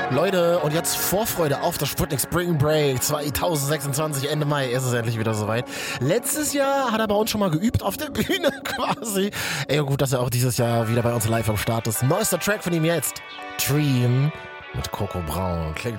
Leute, und jetzt Vorfreude auf das Sputnik Spring Break 2026, Ende Mai ist es endlich wieder soweit. Letztes Jahr hat er bei uns schon mal geübt auf der Bühne quasi. Ey, gut, dass er auch dieses Jahr wieder bei uns live am Start ist. Neuester Track von ihm jetzt, Dream mit Coco Braun. Klingt